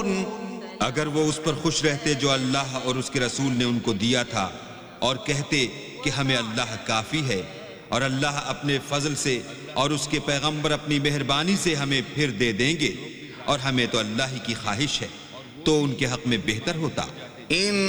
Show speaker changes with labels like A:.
A: अगर वो उस पर खुश रहते जो अल्लाह और उसके रसूल ने उनको दिया था और कहते कि हमें अल्लाह काफी है और अल्लाह अपने फजल से और उसके पैगंबर अपनी मेहरबानी से हमें फिर दे देंगे और हमें तो अल्लाह ही की ख्वाहिश है, तो उनके हक में बेहतर होता।